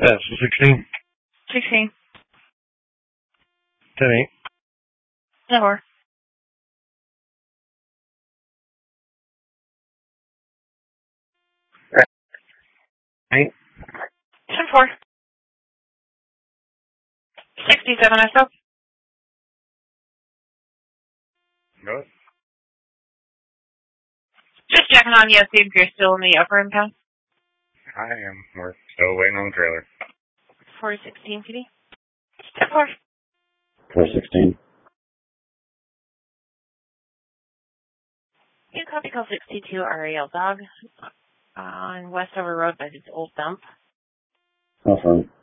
16. 16. 10-8. 10-4. Eight. 10-4. 67 SO. Go. Just checking on you, see if you're still in the upper impound. I am. We're still waiting on the trailer. 416 PD. 10-4. 416. You copy call 62 RAL dog on Westover Road by this old dump. Confirm.